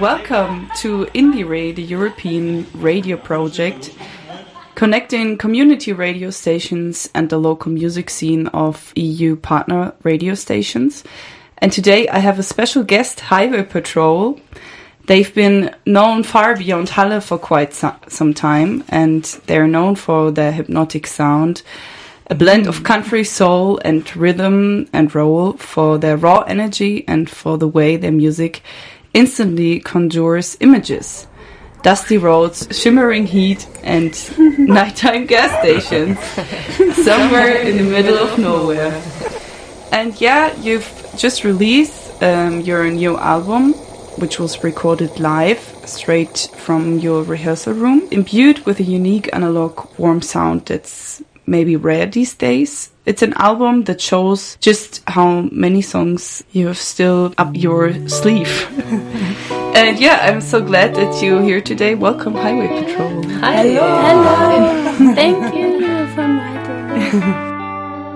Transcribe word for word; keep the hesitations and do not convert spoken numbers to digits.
welcome to IndieRay, the European radio project, connecting community radio stations and the local music scene of E U partner radio stations. And today I have a special guest, Highway Patrol. They've been known far beyond Halle for quite so- some time, and they're known for their hypnotic sound, a blend of country, soul and rhythm and roll, for their raw energy and for the way their music instantly conjures images. Dusty roads, shimmering heat and nighttime gas stations somewhere in the middle of nowhere. And yeah, you've just released um, your new album, which was recorded live straight from your rehearsal room, imbued with a unique analog warm sound that's maybe rare these days. It's an album that shows just how many songs you have still up your sleeve. And yeah, I'm so glad that you're here today. Welcome, Highway Patrol. Hi. Hello. Hello. Thank